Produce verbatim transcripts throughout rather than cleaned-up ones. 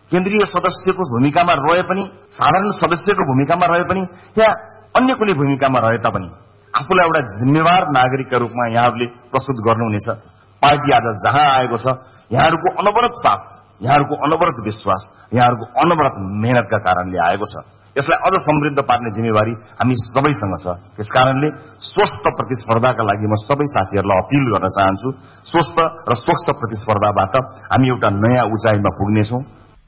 केन्द्रीय सदस्यको भूमिकामा रहे पनि, साधारण सदस्यको भूमिकामा रहे पनि या अन्य कुनै भूमिकामा रहे तापनि आफूलाई एउटा जिम्मेवार नागरिकका रूपमा यहाँहरूले प्रस्तुत गर्नुहुनेछ। पार्टी आज जहाँ आएको छ, यहाँहरूको अनवरत साथ, यहाँहरूको अनवरत विश्वास, यहाँहरूको अनवरत मेहनतका कारणले आएको छ। यसलाई अझ समृद्ध पार्ने जिम्मेवारी हामी सबैसँग छ। त्यसकारणले स्वस्थ प्रतिस्पर्धाका लागि म सबै साथीहरूलाई अपील गर्न चाहन्छु। स्वस्थ र स्वच्छ प्रतिस्पर्धाबाट हामी एउटा नयाँ उचाइमा पुग्नेछौं।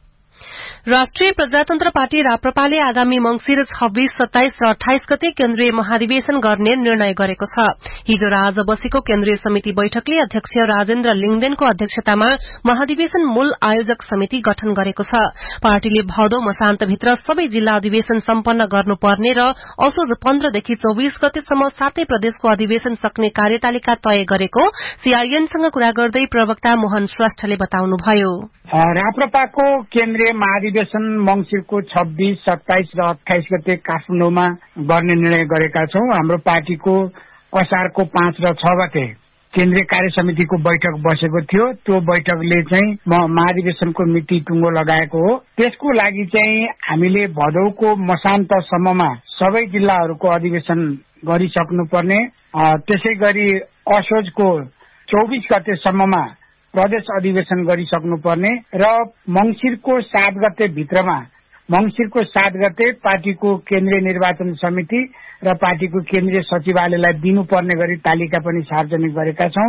राष्ट्रिय प्रजातन्त्र पार्टी राप्रपाले आगामी मंसिर छब्बीस, सत्ताइस र अठाइस गते केन्द्रीय महाधिवेशन गर्ने निर्णय गरेको छ। हिजो र आज बसेको केन्द्रीय समिति बैठकले अध्यक्ष राजेन्द्र लिङदेनको अध्यक्षतामा महाधिवेशन मूल आयोजक समिति गठन गरेको छ। पार्टीले भदौ मसान्तभित्र सबै जिल्ला अधिवेशन सम्पन्न गर्नुपर्ने र असोज पन्ध्रदेखि चौविस गतेसम्म सातै प्रदेशको अधिवेशन सक्ने कार्यतालिका तय गरेको सीआईएनसँग कुरा गर्दै प्रवक्ता मोहन श्रेष्ठले बताउनुभयो। राप्रपाको केन्द्रीय महाधिवेशन मंसिरको छब्बीस, सत्ताइस र अठाइस गते काठमाडौँमा गर्ने निर्णय गरेका छौं। हाम्रो पार्टीको असारको पाँच र छ गते केन्द्रीय कार्य समितिको बैठक बसेको थियो। त्यो बैठकले चाहिँ महाधिवेशनको मिति टुङ्गो लगाएको हो। त्यसको लागि चाहिँ हामीले भदौको मसान्तसम्ममा सबै जिल्लाहरूको अधिवेशन गरिसक्नुपर्ने, त्यसै गरी असोजको चौबिस गतेसम्ममा प्रदेश अधिवेशन गरिसक्नुपर्ने र मंसिरको सात गते भित्रमा मंसिरको सात गते पार्टीको केन्द्रीय निर्वाचन समिति र पार्टीको केन्द्रीय सचिवालयलाई दिनुपर्ने गरी तालिका पनि सार्वजनिक गरेका छौं।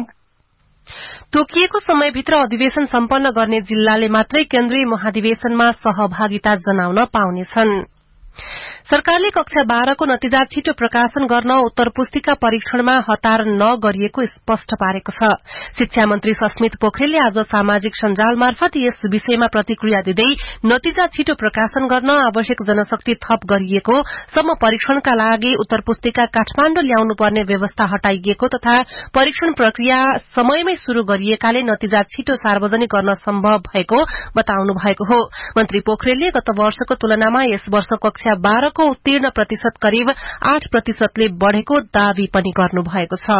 तोकिएको समयभित्र अधिवेशन सम्पन्न गर्ने जिल्लाले मात्रै केन्द्रीय महाधिवेशनमा सहभागिता जनाउन पाउनेछन्। सरकारले कक्षा बाह्रको नतिजा छिटो प्रकाशन गर्न उत्तर पुस्तिका परीक्षणमा हतार नगरिएको स्पष्ट पारेको छ। शिक्षा मन्त्री सस्मित पोखरेलले आज सामाजिक सञ्जाल मार्फत यस विषयमा प्रतिक्रिया दिँदै नतिजा छिटो प्रकाशन गर्न आवश्यक जनशक्ति थप गरिएको, सम्म परीक्षणका लागि उत्तर पुस्तिका काठमाण्डु ल्याउनुपर्ने व्यवस्था हटाइएको तथा परीक्षण प्रक्रिया समयमै शुरू गरिएकाले नतिजा छिटो सार्वजनिक गर्न सम्भव भएको बताउनु भएको हो। मन्त्री पोखरेलले गत वर्षको तुलनामा यस वर्ष कक्षा बाह्र को उत्तीर्ण प्रतिशत करिब आठ प्रतिशतले बढ़ेको दावी पनि गर्नुभएको छ।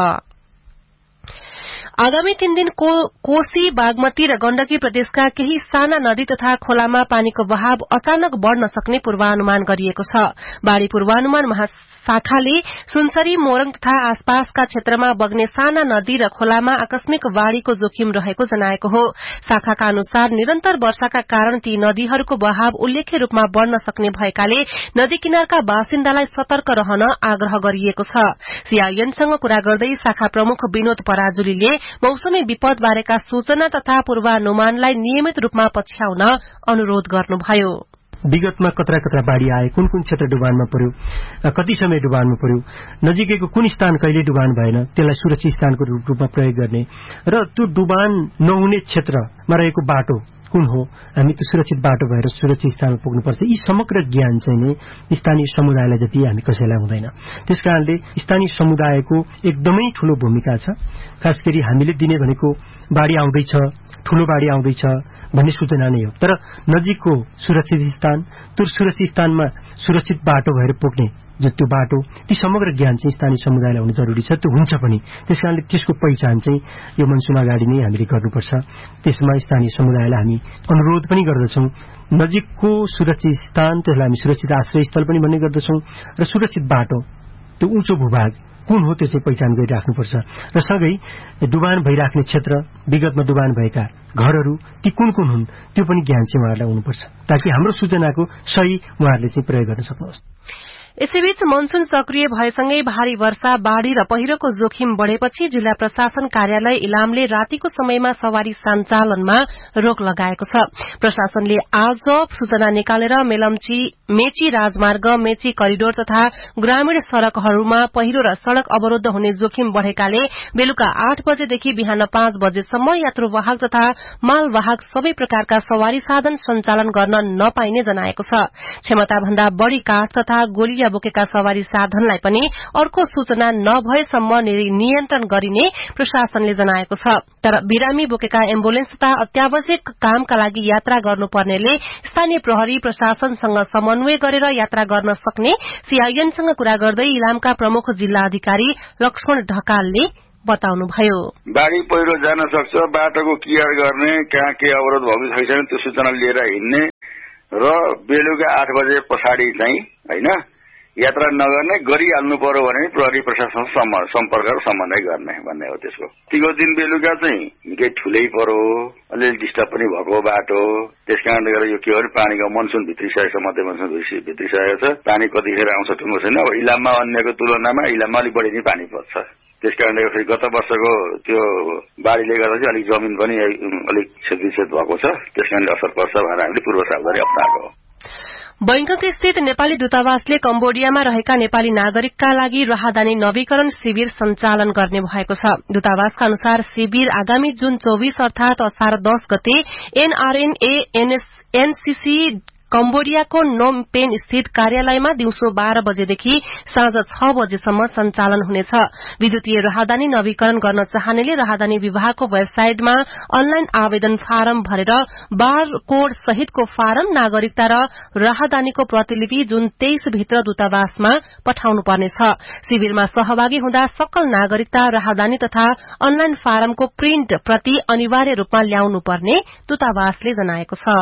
आगामी तीन दिन को, कोशी, बागमती र गण्डकी प्रदेशका केही साना नदी तथा खोलामा पानीको बहाव अचानक बढ़न सक्ने पूर्वानुमान गरिएको छ। बाढ़ी पूर्वानुमान महाशाखाले सुनसरी, मोरङ तथा आसपासका क्षेत्रमा बग्ने साना नदी र खोलामा आकस्मिक बाढ़ीको जोखिम रहेको जनाएको हो। शाखाका अनुसार निरन्तर वर्षाका कारण ती नदीहरूको बहाव उल्लेख्य रूपमा बढ़न सक्ने भएकाले नदी किनारका बासिन्दालाई सतर्क रहन आग्रह गरिएको छ। सीआईएनसँग कुरा गर्दै शाखा प्रमुख विनोद पराजुलीले मौसमी विपद बारेका सूचना तथा पूर्वानुमानलाई नियमित रूपमा पछ्याउन अनुरोध गर्नुभयो। विगतमा कत्रा कत्रा बाढ़ी आए, कुन कुन क्षेत्र डुबानमा पर्यो, कति समय डुबानमा पर्यो, नजिकैको कुन स्थान कहिले डुबान भएन, त्यसलाई सुरक्षित स्थानको रूपमा प्रयोग गर्ने र त्यो डुबान नहुने क्षेत्रमा रहेको बाटो कुन हो, हामी त्यो सुरक्षित बाटो भएर सुरक्षित स्थानमा पुग्नुपर्छ। यी समग्र ज्ञान चाहिँ नै स्थानीय समुदायलाई जति हामी कसैलाई हुँदैन। त्यसकारणले स्थानीय समुदायको एकदमै ठूलो भूमिका छ। खास गरी हामीले दिने भनेको बाढ़ी आउँदैछ, ठूलो बाढ़ी आउँदैछ भन्ने सूचना नै हो, तर नजिकको सुरक्षित स्थान, त्यो सुरक्षित स्थानमा सुरक्षित बाटो भएर पुग्ने जो त्यो बाटो, ती समग्र ज्ञान चाहिँ स्थानीय समुदायलाई हुनु जरुरी छ। त्यो हुन्छ पनि, त्यसकारणले त्यसको पहिचान चाहिँ यो मनसुन अगाडि नै हामीले गर्नुपर्छ। त्यसमा स्थानीय समुदायलाई हामी अनुरोध पनि गर्दछौं। नजिकको सुरक्षित स्थान, त्यसलाई हामी सुरक्षित आश्रयस्थल पनि भन्ने गर्दछौं र सुरक्षित बाटो, त्यो उँचो भूभाग कुन हो त्यो चाहिँ पहिचान गरिराख्नुपर्छ र सँगै डुबान भइराख्ने क्षेत्र, विगतमा डुबान भएका घरहरू ती कुन कुन हुन् त्यो पनि ज्ञान चाहिँ उहाँहरूलाई हुनुपर्छ, ताकि हाम्रो सूचनाको सही उहाँहरूले चाहिँ प्रयोग गर्न सक्नुहोस्। यसैबीच मनसून सक्रिय भएसँगै भारी वर्षा, बाढ़ी र पहिरोको जोखिम बढ़ेपछि जिल्ला प्रशासन कार्यालय इलामले रातिको समयमा सवारी सञ्चालनमा रोक लगाएको छ। प्रशासनले आज सूचना निकालेर मेलम्ची, मेची राजमार्ग, मेची करिडोर तथा ग्रामीण सड़कहरूमा पहिरो र सड़क अवरोध हुने जोखिम बढ़ेकाले बेलुका आठ बजेदेखि बिहान पाँच बजेसम्म यात्रुवाहक तथा मालवाहक सबै प्रकारका सवारी साधन सञ्चालन गर्न नपाइने जनाएको छ। क्षमताभन्दा बढ़ी काठ तथा गोली बोकेका सवारी साधनलाई पनि अर्को सूचना नभएसम्म नियन्त्रण गरिने प्रशासनले जनाएको छ। तर बिरामी बोकेका एम्बुलेन्स तथा अत्यावश्यक कामका लागि यात्रा गर्नुपर्नेले स्थानीय प्रहरी प्रशासनसँग समन्वय गरेर यात्रा गर्न सक्ने सीआईएनसँग कुरा गर्दै इलामका प्रमुख जिल्ला अधिकारी लक्ष्मण ढकालले बताउनुभयो। बाढी पहिरो जान सक्छ, बाटोको क्लियर गर्ने, कहाँ के अवरोध भएको छ छैन त्यो सूचना लिएर हिँड्ने र बेलुका आठ बजे पछाडि चाहिँ हैन यात्रा नगर्ने, गरिहाल्नु पर्यो भने प्रहरी प्रशासन सम्पर्क र समन्वय गर्ने भन्ने हो त्यसको। तिको दिन बेलुका चाहिँ निकै ठुलै पर्यो, अलिअलि डिस्टर्ब पनि भएको बाटो, त्यस कारणले गर्दा यो के हो भने पानीको मनसुन भित्रिसकेको छ, मध्य मनसुन भित्रिसकेको छ, पानी कतिखेर आउँछ ठुङ्गो छैन। अब इलाममा अन्यको तुलनामा इलाममा अलिक बढी नै पानी पर्छ, त्यस कारणले गर्दाखेरि गत वर्षको त्यो बाढीले गर्दा चाहिँ अलिक जमिन पनि अलिक क्षतिक्षत भएको छ, त्यस कारणले असर पर्छ भनेर हामीले पूर्व सावधानी अप्नाएको हो। बैंकक स्थित नेपाली दूतावासले कम्बोडियामा रहेका नेपाली नागरिकका लागि राहदानी नवीकरण शिविर सञ्चालन गर्ने भएको छ। दूतावासका अनुसार शिविर आगामी जुन चौबीस अर्थात असार दस गते एनआरएनए एनसीसी कम्बोडियाको नोम पेन स्थित कार्यालयमा दिउँसो बाह्र बजेदेखि साँझ छ बजेसम्म सञ्चालन हुनेछ। विद्युतीय राहदानी नवीकरण गर्न चाहनेले राहदानी विभागको वेबसाइटमा अनलाइन आवेदन फारम भरेर बार कोड सहितको फारम, नागरिकता र राहदानीको प्रतिलिपि जुन तेइस भित्र दूतावासमा पठाउनु पर्नेछ। शिविरमा सहभागी हुँदा सकल नागरिकता, राहदानी तथा अनलाइन फारमको प्रिन्ट प्रति अनिवार्य रूपमा ल्याउनु पर्ने दूतावासले जनाएको छ।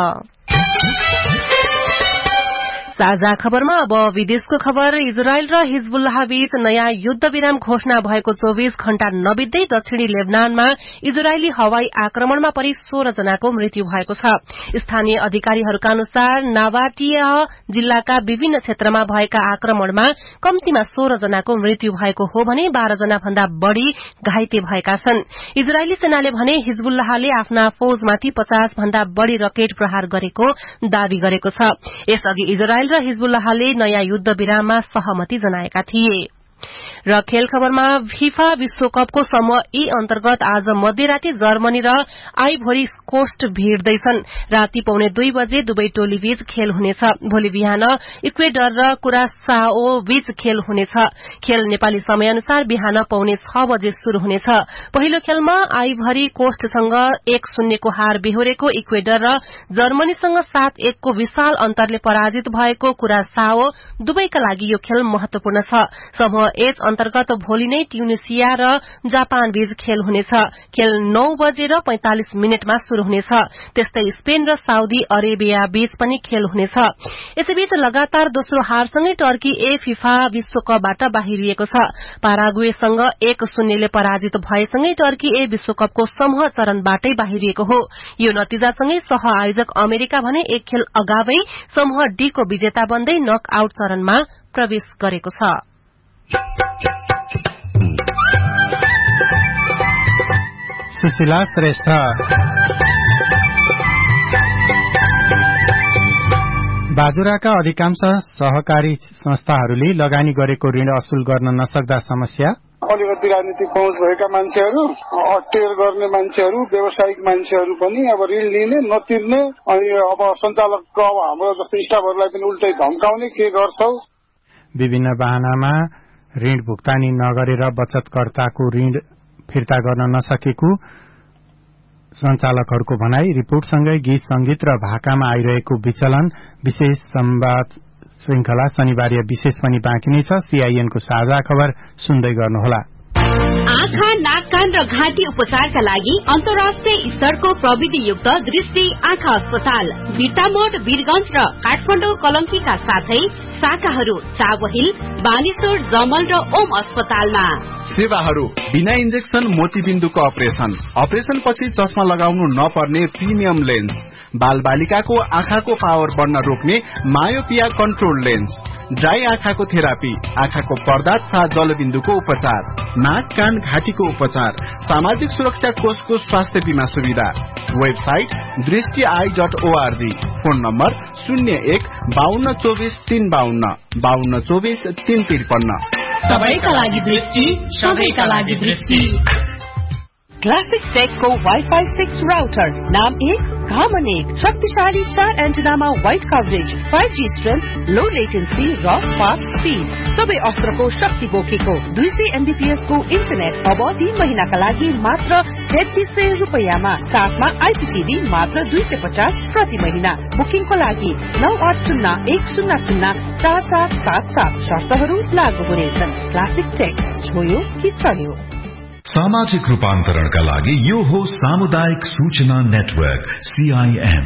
ताजा खबरमा अब विदेशको खबर। इजरायल र हिजबुल्लाह बीच नयाँ युद्ध विराम घोषणा भएको चौबीस घण्टा नबित्दै दक्षिणी लेबनानमा इजरायली हवाई आक्रमणमा परि सोह्र जनाको मृत्यु भएको छ। स्थानीय अधिकारीहरूका अनुसार नाबाटिया जिल्लाका विभिन्न क्षेत्रमा भएका आक्रमणमा कम्तीमा सोह्र जनाको मृत्यु भएको हो भने बाह्र जना भन्दा बढ़ी घाइते भएका छन्। इजरायली सेनाले भने हिजबुल्लाहले आफ्ना फौजमाथि पचास भन्दा बढ़ी रकेट प्रहार गरेको दावी गरेको छ। यसअघि इजरायल र हिजबुल्लाहले नयाँ युद्ध विराममा सहमति जनाएका थिए। र खेल खबरमा फिफा विश्वकपको समूह ई अन्तर्गत आज मध्यराती जर्मनी र आइभोरी कोस्ट भिड्दैछन्। राति पौने दुई बजे दुवै टोली बीच खेल हुनेछ। भोलि बिहान इक्वेडर र कुरासाओ बीच खेल हुनेछ। खेल नेपाली समय अनुसार बिहान पौने छ बजे शुरू हुनेछ। पहिलो खेलमा आइभरी कोस्टसँग एक शून्यको हार बेहोरेको इक्वेडर र जर्मनीसँग सात एकको विशाल अन्तरले पराजित भएको कुरासाओ दुवैका लागि यो खेल महत्वपूर्ण छ। समूह एच अन्तर्गत भोलि नै ट्युनिसिया र जापान बीच खेल हुनेछ। खेल नौ बजेर पैंतालिस मिनटमा शुरू हुनेछ। त्यस्तै स्पेन र साउदी अरेबिया बीच पनि खेल हुनेछ। यसैबीच लगातार दोस्रो हारसँगै टर्की ए फिफा विश्वकपबाट बाहिरिएको छ। पाराग्वेसँग एक शून्यले पराजित भएसँगै टर्की ए विश्वकपको समूह चरणबाटै बाहिरिएको हो। यो नतिजासँगै सह आयोजक अमेरिका भने एक खेल अगावै समूह डी को विजेता बन्दै नक आउट चरणमा प्रवेश गरेको छ। सुशीला श्रेष्ठ। बाजुराका अधिकांश सहकारी संस्थाहरूले लगानी गरेको ऋण असुल गर्न नसक्दा समस्या। अलिकति राजनीतिक पहुँच भएका मान्छेहरू, अटेर गर्ने मान्छेहरू, व्यावसायिक मान्छेहरू पनि अब ऋण लिने नतिर्ने, अनि अब सञ्चालकको अब हाम्रो जस्तो स्टाफहरूलाई पनि उल्टै धम्काउने के गर्छौ। विभिन्न बहानामा ऋण भुक्तानी नगरेर बचतकर्ताको ऋण फिर्ता गर्न नसकेको सञ्चालकहरूको भनाई। रिपोर्टसँगै गीत संगीत र भाकामा आइरहेको विचलन। विशेष संवाद श्रृंखला शनिबार विशेष पनि बाँकी नै छ। सीआईएनको साझा खबर सुन्दै गर्नुहोला। आँखा, नाक, कान र घाँटी उपचारका लागि अन्तर्राष्ट्रिय स्तरको प्रविधियुक्त दृष्टि आँखा अस्पताल बिर्तामोड, वीरगंज र काठमाडौँ कलंकीका साथै शाखाहरू चाबहिल, बानेश्वर, जमल र ओम अस्पतालमा। सेवाहरू बिना इन्जेक्सन मोतीबिन्दुको अपरेशन, अपरेशन पछि चस्मा लगाउनु नपर्ने प्रिमियम लेन्स, बाल बालिकाको आँखाको पावर बढ्न रोक्ने मायोपिया कन्ट्रोल लेन्स, ड्राई आँखाको थेरापी, आँखाको पर्दा तथा जलबिन्दुको उपचार, नाक, कान, घाँटीको उपचार, सामाजिक सुरक्षा कोषको स्वास्थ्य बीमा सुविधा। वेबसाइट दृष्टि I dot ORG. Phone number शून्य एक बाहन्न चौबिस तीन बाहन्न बाहन्न चौबिस तीन त्रिपन्न। सबैका लागि दृष्टि, सबैका लागि दृष्टि। क्लासिक टेकको वाइफाई सिक्स राउटर, नाम एक, घामन एक, शक्तिशाली चार एन्टेनामा wide coverage, five G strength, लो लेटेन्सी र फास्ट स्पीड, सबै अस्त्रको शक्ति बोकेको दुई सय एमबीपीएस को इन्टरनेट अब तीन महिनाका लागि मात्र तेत्तीस सय रूपियाँमा, साथमा आइपीटीभी मात्र दुई सय पचास प्रति महिना। बुकिङको लागि नौ आठ शून्य एक शून्य शून्य चार चार सात सात। शर्तहरू लागू हुनेछन्। क्लासिक टेक, छोयो कि चल्यो। सामाजिक रूपान्तरणका लागि यो हो सामुदायिक सूचना नेटवर्क सीआईएन।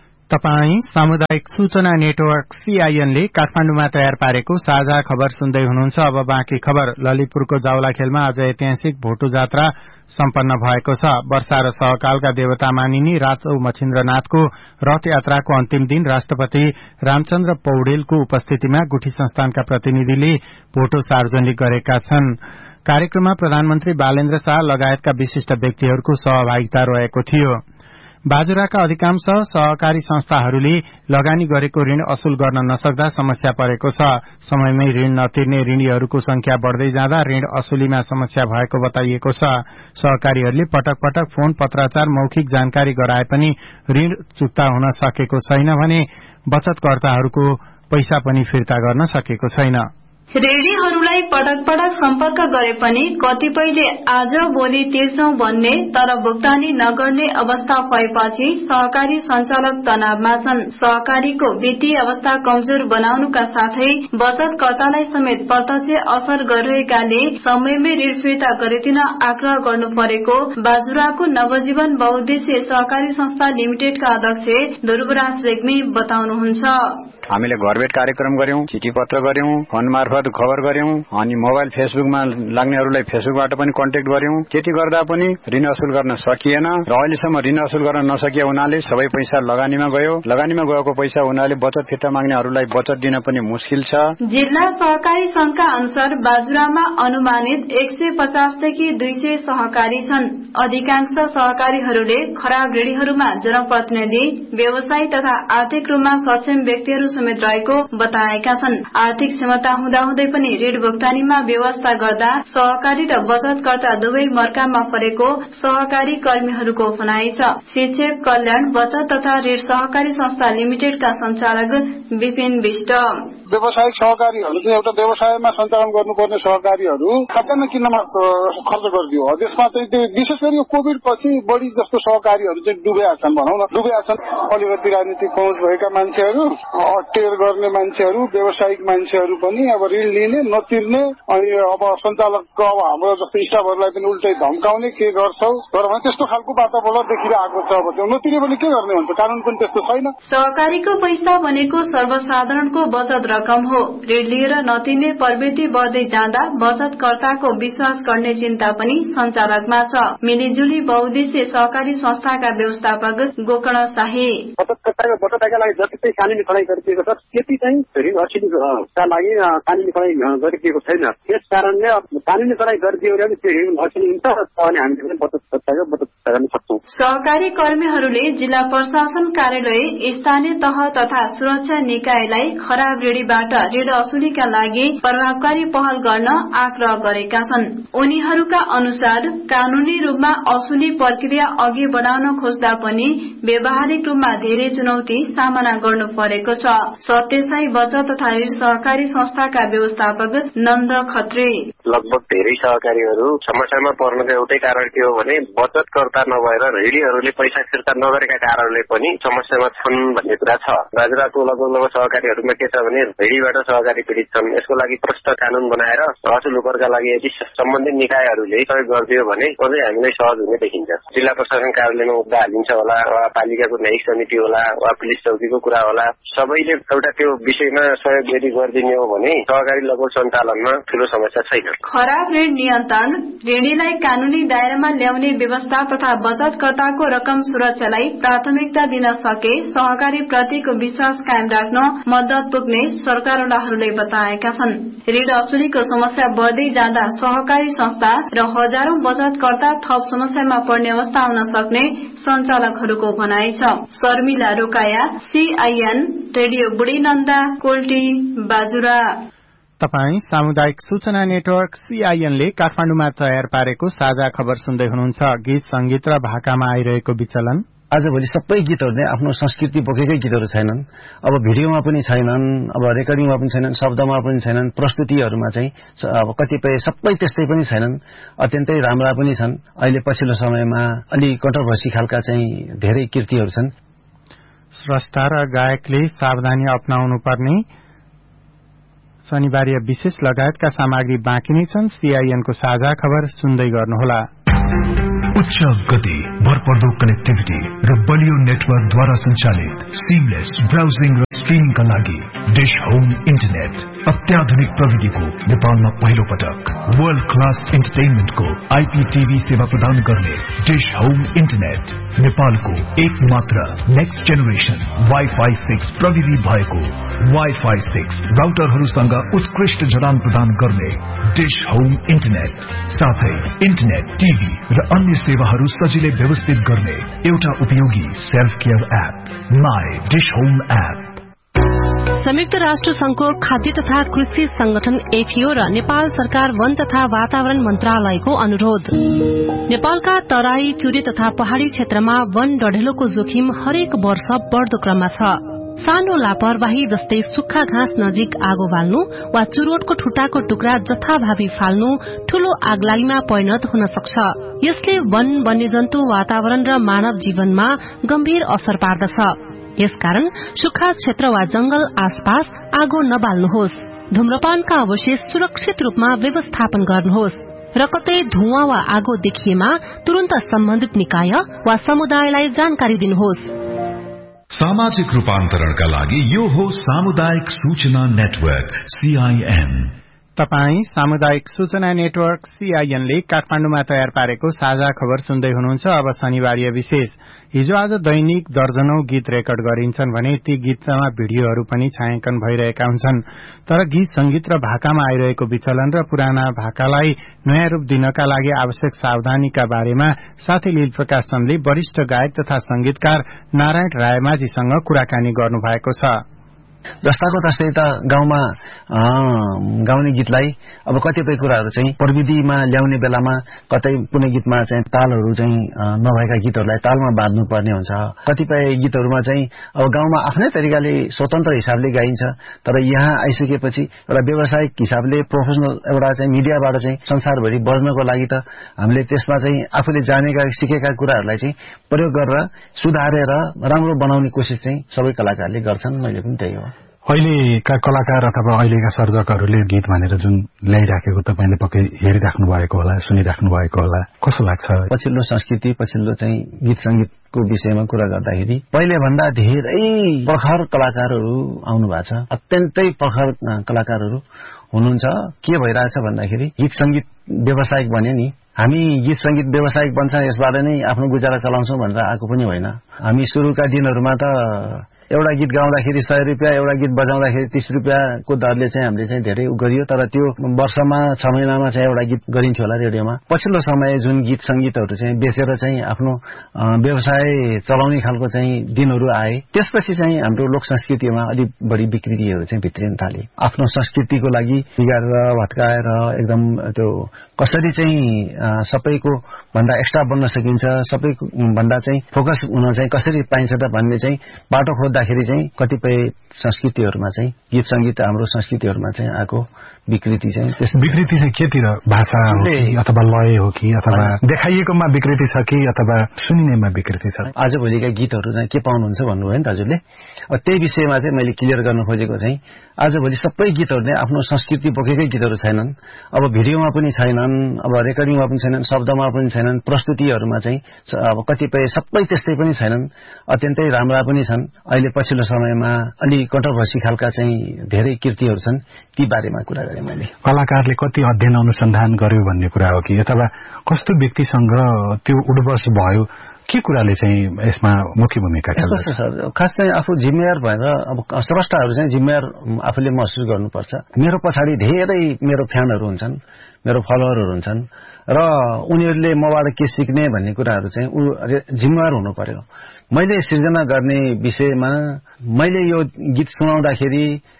तपाई सामुदायिक सूचना नेटवर्क सीआईएन ले काठमाडौँमा तयार पारेको साझा खबर सुन्दै हुनुहुन्छ। अब बाँकी खबर। ललितपुरको जाउला खेलमा आज ऐतिहासिक भोटो जात्रा सम्पन्न भएको छ। वर्षा र सहकालका देवता मानिने राचौ मछिन्द्रनाथको रथ यात्राको अन्तिम दिन राष्ट्रपति रामचन्द्र पौडेलको उपस्थितिमा गुठी संस्थानका प्रतिनिधिले भोटो सार्वजनिक गरेका छन्। कार्यक्रममा प्रधानमन्त्री बालेन्द्र शाह लगायतका विशिष्ट व्यक्तिहरूको सहभागिता रहेको थियो। बाजुराका अधिकांश सहकारी संस्थाहरूले लगानी गरेको ऋण असुल गर्न नसक्दा समस्या परेको छ। समयमै ऋण नतिर्ने ऋणीहरूको संख्या बढ़दै जाँदा ऋण असुलीमा समस्या भएको बताइएको छ। सहकारीहरूले पटक पटक फोन पत्राचार मौखिक जानकारी गराए पनि ऋण चुक्ता हुन सकेको छैन भने बचतकर्ताहरूको पैसा पनि फिर्ता गर्न सकेको छैन। ऋणीहरूलाई पटक पटक सम्पर्क गरे पनि कतिपयले आज भोलि तिर्छौं भन्ने तर भुक्तानी नगर्ने अवस्था भएपछि सहकारी संचालक तनावमा छन्। सहकारीको वित्तीय अवस्था कमजोर बनाउनुका साथै बचतकर्तालाई समेत प्रत्यक्ष असर गरिरहेकाले समयमै ऋण फिर्ता गरिदिन आग्रह गर्नु परेको बाजुराको नवजीवन बहुद्देश्य सहकारी संस्था लिमिटेडका अध्यक्ष ध्रुवराज रेग्मी बताउनुहुन्छ। हामीले घरबेट कार्यक्रम गर्यौं, चिठी पत्र गर्यौं, फोन मार्फत खबर गर्यौं, अनि मोबाइल फेसबुकमा लाग्नेहरूलाई फेसबुकबाट पनि कन्ट्याक्ट गर्यौं। त्यति गर्दा पनि ऋण असुल गर्न सकिएन र अहिलेसम्म ऋण असुल गर्न नसकिए हुनाले सबै पैसा लगानीमा गयो। लगानीमा गएको पैसा हुनाले बचत फिर्ता माग्नेहरूलाई बचत दिन पनि मुस्किल छ। जिल्ला सहकारी संघका अनुसार बाजुरामा अनुमानित एक सय पचासदेखि दुई सय सहकारी छन्। अधिकांश सहकारीहरूले खराब ऋणीहरूमा जनप्रतिनिधि, व्यवसायी तथा आर्थिक रूपमा सक्षम व्यक्तिहरू समेत रहेको बताएका छन्। आर्थिक क्षमता हुँदाहुँदै पनि ऋण भुक्तानीमा व्यवस्था गर्दा सहकारी र बचतकर्ता दुवै मर्कामा परेको सहकारी कर्मीहरूको भनाइ छ। शिक्षक कल्याण बचत तथा ऋण सहकारी संस्था लिमिटेडका संचालक विपिन विष्ट व्यावसायिक सहकारीहरू चाहिँ एउटा व्यवसायमा सञ्चालन गर्नुपर्ने सहकारीहरू खातामा किन्नमा खर्च गरिदियो। त्यसमा चाहिँ त्यो विशेष गरी कोभिड पछि बढी जस्तो सहकारीहरू चाहिँ डुबेका छन् भनौँ न डुबेका छन्। अलिकति राजनीतिक पहुँच भएका मान्छेहरू, अटेर गर्ने मान्छेहरू, व्यावसायिक मान्छेहरू पनि अब ऋण लिने नतिर्ने अनि अब सञ्चालकको अब हाम्रो जस्तो स्टाफहरूलाई पनि उल्टै धम्काउने के गर्छौ तर त्यस्तो खालको वातावरण देखिरहेको छ। अब त्यो नतिरे पनि के गर्ने हुन्छ, कानून पनि त्यस्तो छैन। सहकारीको पैसा भनेको सर्वसाधारणको बचत रकम हो। ऋण लिएर नतिर्ने प्रवृत्ति बढ्दै जाँदा बचतकर्ताको विश्वास गर्ने चिन्ता पनि संचालकमा छ। मिलिजुली बहुद्देश्य सहकारी संस्थाका व्यवस्थापक गोकर्ण शाही बचतकर्ताको बचतका लागि जति चाहिँ कानूनी कडाई गरिदिएको छ त्यति चाहिँ ऋण असुलीका लागि कानूनी कडाई गरिदिएको छैन। त्यस कारणले कानूनी कडाई गरिदियो भने त्यो ऋण असुली हुन्छ अनि हामीले पनि बचतकर्ताको बचत गर्न सक्छौं। सहकारी कर्मीहरूले जिल्ला प्रशासन कार्यालय, स्थानीय तह तथा सुरक्षा निकायलाई खराब ऋणीबाट ऋण असुलीका लागि प्रभावकारी पहल गर्न आग्रह गरेका छन्। उनीहरूका अनुसार कानूनी रूपमा असुली प्रक्रिया अघि बढाउन खोज्दा पनि व्यावहारिक रूपमा धेरै चुनौती सामना गर्नु परेको छ। सत्यसाई बचत तथा ऋण सहकारी संस्थाका व्यवस्थापक नन्द खत्री लगभग धेरै सहकारीहरू समस्यामा पर्नुको एउटै कारण के हो भने बचतकर्ता नभएर ऋणीहरूले पैसा फिर्ता नगरेका कारणले पनि समस्यामा छन् भन्ने कुरा छ। बाजुराको लगभग लगभग सहकारीहरूमा के छ भने ऋणीबाट सहकारी पीड़ित छन्। यसको लागि प्रष्ट कानून बनाएर असुल उपरका लागि यदि सम्बन्धित निकायहरूले सहयोग गरिदियो भने अझै हामीलाई सहज हुने देखिन्छ। जिल्ला प्रशासन कार्यालयमा मुद्दा हालिन्छ होला वा पालिकाको न्यायिक समिति होला वा पुलिस चौकीको कुरा होला, सबैले एउटा त्यो विषयमा सहयोग यदि गरिदिने हो भने सहकारी लगभग सञ्चालनमा ठूलो समस्या छैन। खराब ऋण नियन्त्रण, ऋणीलाई कानूनी दायरामा ल्याउने व्यवस्था तथा बचतकर्ताको रकम सुरक्षालाई प्राथमिकता दिन सके सहकारी प्रतिको विश्वास कायम राख्न मद्दत पुग्ने सरकारवालाहरूले बताएका छन्। ऋण असुलीको समस्या बढ़दै जाँदा सहकारी संस्था र हजारौं बचतकर्ता थप समस्यामा पर्ने अवस्था हुन सक्ने संचालकहरूको भनाइ छ। शर्मिला रोकाया, सीआईएन रेडियो बुढी नन्दा, कोल्टी, बाजुरा। तपाई सामुदायिक सूचना नेटवर्क सीआईएन ले काठमाडौँमा तयार पारेको साझा खबर सुन्दै हुनुहुन्छ। गीत संगीत र भाकामा आइरहेको विचलन। आजभोलि सबै गीतहरू आफ्नो संस्कृति बोकेकै गीतहरू छैनन्। अब भिडियोमा पनि छैनन्, अब रेकर्डिङमा पनि छैनन्, शब्दमा पनि छैनन्, प्रस्तुतिहरूमा चाहिँ अब कतिपय सबै त्यस्तै पनि छैनन्। अत्यन्तै राम्रा पनि छन्। अहिले पछिल्लो समयमा अलि कन्ट्रोभर्सी खालका चाहिँ धेरै कृतिहरू छन्। स्रष्टा र गायकले सावधानी अपनाउनु पर्ने शनिबारीय विशेष लगायतका सामग्री बाँकी नै छन्। सीआईएनको साझा खबर सुन्दै गर्नुहोला। उच्च गति, भरपर्दो कनेक्टिभिटी र बलियो नेटवर्कद्वारा सञ्चालित सिमलेस ब्राउजिङ र स्ट्रिमिङका लागि डिश होम इन्टरनेट। अत्याधुनिक प्रविधिको नेपालमा पहिलो पटक वर्ल्ड क्लास इन्टरटेनमेन्टको आइपीटीभी सेवा प्रदान गर्ने डिश होम इन्टरनेट नेपालको एक मात्र नेक्स्ट जेनेरेसन वाइफाई सिक्स प्रविधि भएको वाइफाई सिक्स राउटरहरूसँग उत्कृष्ट जडान प्रदान गर्ने डिश होम इन्टरनेट, साथै इन्टरनेट, टीभी र अन्य सेवाहरू सजिलै व्यवस्थित गर्ने एउटा उपयोगी self care app my dish home app. संयुक्त राष्ट्र संघको खाद्य तथा कृषि संगठन एफएओ र नेपाल सरकार वन तथा वातावरण मन्त्रालयको अनुरोध। नेपालका तराई, चुरे तथा पहाड़ी क्षेत्रमा वन डढेलोको जोखिम हरेक वर्ष बढ़दो क्रममा छ। सानो लापरवाही जस्तै सुक्खा घाँस नजिक आगो बाल्नु वा चुरोटको ठुटाको टुक्रा जथाभावी फाल्नु ठूलो आगलागीमा परिणत हुन सक्छ। यसले वन, वन्यजन्तु, वातावरण र मानव जीवनमा गम्भीर असर पार्दछ। यसकारण सुक्खा क्षेत्र वा जंगल आसपास आगो नबाल्नुहोस्। धूम्रपानका अवशेष सुरक्षित रूपमा व्यवस्थापन गर्नुहोस् र कतै धुवाँ वा आगो देखिएमा तुरन्त सम्बन्धित निकाय वा समुदायलाई जानकारी दिनुहोस्। सामाजिक रूपान्तरणका लागि यो हो सामुदायिक सूचना नेटवर्क सीआईएन। तपाई सामुदायिक सूचना नेटवर्क सीआईएन ले काठमाडौँमा तयार पारेको साझा खबर सुन्दै हुनुहुन्छ। अब शनिबारीय विशेष। हिजो आज दैनिक दर्जनौं गीत रेकर्ड गरिन्छन् भने ती गीतमा भिडियोहरू पनि छायाङ्कन भइरहेका हुन्छन्। तर गीत संगीत र भाकामा आइरहेको विचलन र पुराना भाकालाई नयाँ रूप दिनका लागि आवश्यक सावधानीका बारेमा साथी लील प्रकाश चन्दले वरिष्ठ गायक तथा संगीतकार नारायण रायमाझीसँग कुराकानी गर्नुभएको छ। जस्ताको तस्तै त गाउँमा गाउने गीतलाई अब कतिपय कुराहरू चाहिँ प्रविधिमा ल्याउने बेलामा कतै कुनै गीतमा चाहिँ तालहरू चाहिँ नभएका गीतहरूलाई तालमा बाँध्नु पर्ने हुन्छ। कतिपय गीतहरूमा चाहिँ अब गाउँमा आफ्नै तरिकाले स्वतन्त्र हिसाबले गाइन्छ, तर यहाँ आइसकेपछि एउटा व्यावसायिक हिसाबले प्रोफेसनल एउटा चाहिँ मिडियाबाट चाहिँ संसारभरि बज्नको लागि त हामीले त्यसमा चाहिँ आफूले जानेका सिकेका कुराहरूलाई चाहिँ प्रयोग गरेर सुधारेर राम्रो बनाउने कोसिस चाहिँ सबै कलाकारले गर्छन्। मैले पनि त्यही हो। अहिलेका कलाकार अथवा अहिलेका सर्जकहरूले गीत भनेर जुन ल्याइराखेको तपाईले पक्कै हेरिराख्नु भएको होला, सुनिराख्नु भएको होला, कस्तो लाग्छ? पछिल्लो संस्कृति, पछिल्लो चाहिँ गीत संगीतको विषयमा कुरा गर्दाखेरि पहिले भन्दा धेरै प्रखर कलाकारहरू आउनु भएको छ। अत्यन्तै प्रखर कलाकारहरू हुनुहुन्छ। के भइरहेछ भन्दाखेरि गीत संगीत व्यावसायिक भन्यो नि, हामी गीत संगीत व्यावसायिक बन्छ यसबाट नै आफ्नो गुजारा चलाउँछौं भनेर आएको पनि होइन। हामी सुरुका दिनहरूमा त एउटा गीत गाउँदाखेरि सय रुपियाँ, एउटा गीत बजाउँदाखेरि तीस रुपियाँको दरले चाहिँ हामीले चाहिँ धेरै गरियो। तर त्यो वर्षमा छ महिनामा चाहिँ एउटा गीत गरिन्थ्यो होला रेडियोमा। पछिल्लो समय जुन गीत संगीतहरू चाहिँ बेचेर चाहिँ आफ्नो व्यवसाय चलाउने खालको चाहिँ दिनहरू आए, त्यसपछि चाहिँ हाम्रो लोक संस्कृतिमा अलिक बढी विकृतिहरू चाहिँ भित्रिन थाले। आफ्नो संस्कृतिको लागि बिगारेर भत्काएर एकदम त्यो कसरी चाहिँ सबैको भन्दा एक्स्ट्रा बन्न सकिन्छ, सबैको भन्दा चाहिँ फोकस हुन चाहिँ कसरी पाइन्छ त भन्ने चाहिँ बाटो खोज्दाखेरि चाहिँ कतिपय संस्कृतिहरूमा चाहिँ गीत संगीत हाम्रो संस्कृतिहरूमा चाहिँ आएको विकृति चाहिँ त्यस विकृति चाहिँ केतिर भाषा हो कि अथवा लय हो कि अथवा देखाइएकोमा विकृति छ कि अथवा सुनिनेमा विकृति छ? आजभोलिका गीतहरू चाहिँ के पाउनुहुन्छ भन्नुभयो नि दाजुले। त्यही विषयमा चाहिँ मैले क्लियर गर्न खोजेको चाहिँ आजभोलि सबै गीतहरू नै आफ्नो संस्कृति बोकेकै गीतहरू छैनन्। अब भिडियोमा पनि छैनन्, अब रेकर्डिङमा पनि छैनन्, शब्दमा पनि छैनन्, प्रस्तुतिहरूमा चाहिँ अब कतिपय सबै त्यस्तै पनि छैनन्, अत्यन्तै राम्रा पनि छन्। अहिले पछिल्लो समयमा अलि कन्ट्रोभर्सी खालका चाहिँ धेरै कृतिहरू छन्, ती बारेमा कुरा गरेँ मैले। कलाकारले कति अध्ययन अनुसन्धान गर्यो भन्ने कुरा हो कि अथवा कस्तो व्यक्तिसँग त्यो उडबस भयो, के कुराले चाहिँ यसमा मुख्य भूमिका खेल्छ? खास चाहिँ आफू जिम्मेवार भएर अब स्रष्टाहरू चाहिँ जिम्मेवार आफूले महसुस गर्नुपर्छ। मेरो पछाडि धेरै मेरो फ्यानहरू हुन्छन्, मेरो फलोअरहरू हुन्छन् र उनीहरूले मबाट के सिक्ने भन्ने कुराहरू चाहिँ जिम्मेवार हुनु पर्यो। मैले सृजना गर्ने विषयमा मैले यो गीत सुनाउँदाखेरि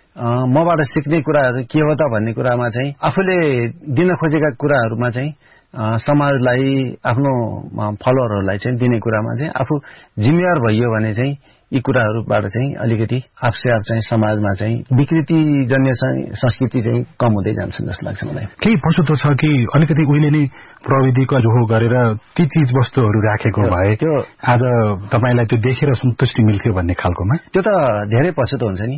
मबाट सिक्ने कुराहरू के हो त भन्ने कुरामा चाहिँ आफूले दिन खोजेका कुराहरूमा चाहिँ समाजलाई आफ्नो फलोअरहरूलाई चाहिँ दिने कुरामा चाहिँ आफू जिम्मेवार भइयो भने चाहिँ यी कुराहरूबाट चाहिँ अलिकति आफसे आफ चाहिँ समाजमा चाहिँ विकृतिजन्य संस्कृति चाहिँ कम हुँदै जान्छन् जस्तो लाग्छ मलाई। केही पछुतो छ कि अलिकति उहिले नै प्रविधिको जोहो गरेर ती चीज वस्तुहरू राखेको भए त्यो आज तपाईलाई त्यो देखेर सन्तुष्टि मिल्थ्यो भन्ने खालकोमा? त्यो त धेरै पछुतो हुन्छ नि।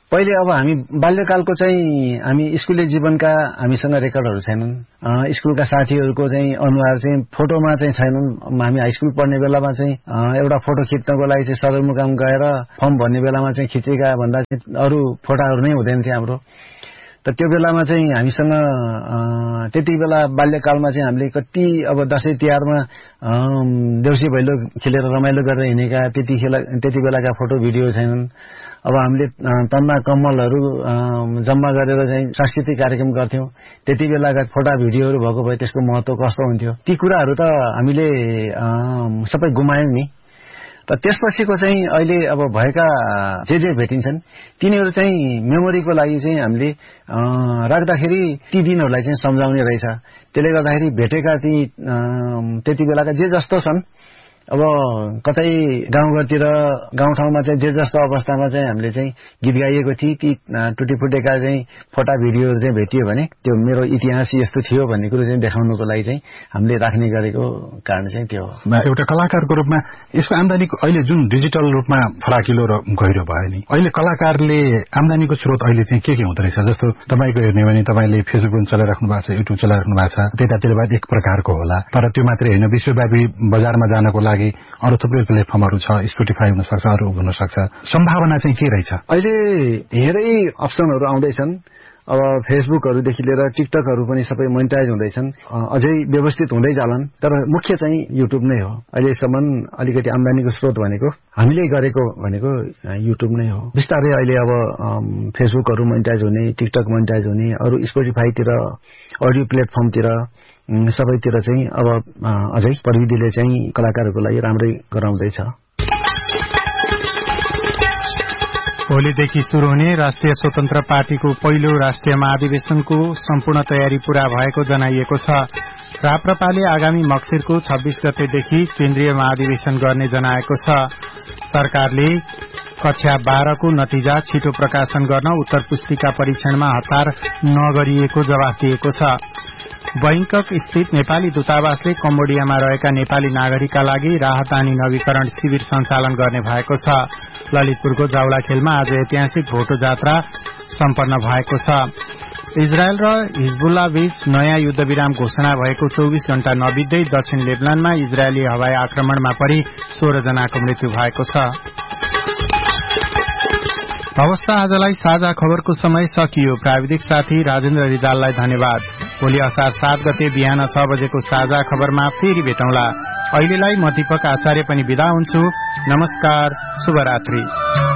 पहिले अब हामी बाल्यकालको चाहिँ हामी स्कुले जीवनका हामीसँग रेकर्डहरू छैनन्। स्कुलका साथीहरूको चाहिँ अनुहार चाहिँ फोटोमा चाहिँ छैनन्। हामी हाई स्कुल पढ्ने बेलामा चाहिँ एउटा फोटो खिच्नको लागि चाहिँ सदरमुकाम गएर फर्म भर्ने बेलामा चाहिँ खिचेका भन्दा चाहिँ अरू फोटाहरू नै हुँदैन थियो हाम्रो। त त्यो बेलामा चाहिँ हामीसँग त्यति बेला बाल्यकालमा चाहिँ हामीले कति अब दसैँ तिहारमा देउसी भैलो खेलेर रमाइलो गरेर हिँडेका त्यति त्यति बेलाका फोटो भिडियो छैनन्। अब हामीले तन्ना कम्मलहरू जम्मा गरेर चाहिँ सांस्कृतिक कार्यक्रम गर्थ्यौं। त्यति बेलाका फोटा भिडियोहरू भएको भए त्यसको महत्व कस्तो हुन्थ्यो, ती कुराहरू त हामीले सबै गुमायौं नि। र त्यसपछिको चाहिँ अहिले अब भएका जे जे भेटिन्छन् तिनीहरू चाहिँ मेमोरीको लागि चाहिँ हामीले राख्दाखेरि ती दिनहरूलाई चाहिँ सम्झाउने रहेछ। त्यसले गर्दाखेरि भेटेका ती त्यति बेलाका जे जस्तो छन् अब कतै गाउँघरतिर गाउँठाउँमा चाहिँ जे जस्तो अवस्थामा चाहिँ हामीले चाहिँ गीत गाइएको थिए ती टुटी फुटेका चाहिँ फोटा भिडियोहरू चाहिँ भेटियो भने त्यो मेरो इतिहास यस्तो थियो भन्ने कुरो चाहिँ देखाउनको लागि चाहिँ हामीले राख्ने गरेको कारण चाहिँ त्यो हो। एउटा कलाकारको रूपमा यसको आम्दानीको अहिले जुन डिजिटल रूपमा फराकिलो र गहिरो भयो नि, अहिले कलाकारले आम्दानीको स्रोत अहिले चाहिँ के के हुँदो रहेछ? जस्तो तपाईको हेर्ने भने तपाईले फेसबुक पनि चलाइराख्नु भएको छ, युट्युब चलाइराख्नु भएको छ, त्यतातिर बाद एक प्रकारको होला। तर त्यो मात्रै होइन, विश्वव्यापी बजारमा जानको लागि अरू थुप्रै प्लेटफर्महरू छ, स्पोटिफाई हुन सक्छ, अरू हुन सक्छ। सम्भावना चाहिँ के रहेछ? अहिले धेरै अप्सनहरू आउँदैछन्। अब फेसबुकहरूदेखि लिएर टिकटकहरू पनि सबै मोनिटाइज हुँदैछन्, अझै व्यवस्थित हुँदै जालान्। तर मुख्य चाहिँ युट्युब नै हो अहिलेसम्म। अलिकति आम्दानीको स्रोत भनेको हामीले गरेको भनेको युट्युब नै हो। बिस्तारै अहिले अब फेसबुकहरू मोनिटाइज हुने, टिकटक मोनिटाइज हुने, अरू स्पोटिफाईतिर, अडियो प्लेटफर्मतिर सबैतिर चाहिँ अब अझै प्रविधिले चाहिँ कलाकारहरूको लागि राम्रै गराउँदैछ। भोलिदेखि शुरू हुने राष्ट्रिय स्वतन्त्र पार्टीको पहिलो राष्ट्रिय महाधिवेशनको सम्पूर्ण तयारी पूरा भएको जनाइएको छ। राप्रपाले आगामी मक्सिरको छब्बीस गतेदेखि केन्द्रीय महाधिवेशन गर्ने जनाएको छ। सरकारले कक्षा बाह्रको नतिजा छिटो प्रकाशन गर्न उत्तर पुस्तिका परीक्षणमा हतार नगरिएको जवाफ दिएको छ। बैंकक स्थित नेपाली दूतावासले कम्बोडियामा रहेका नेपाली नागरिकका लागि राहत अनि नवीकरण शिविर सञ्चालन गर्ने भएको छ। ललितपुरको जाउलाखेलमा आज ऐतिहासिक भोटो जात्रा सम्पन्न भएको छ। इजरायल र हिजबुल्ला बीच नयाँ युद्धविराम घोषणा भएको चौबीस घण्टा नबित्दै दक्षिण लेबनानमा इजरायली हवाई आक्रमणमा परि सोह्र जनाको मृत्यु भएको छ। अवस्था आजलाई साझा खबरको समय सकियो। प्राविधिक साथी राजेन्द्र रिजाललाई धन्यवाद। भोलि असार सात गते बिहान छ बजेको साझा खबरमा फेरि भेटौँला। अहिलेलाई म दीपक आचार्य पनि बिदा हुन्छु। नमस्कार, शुभरात्रि।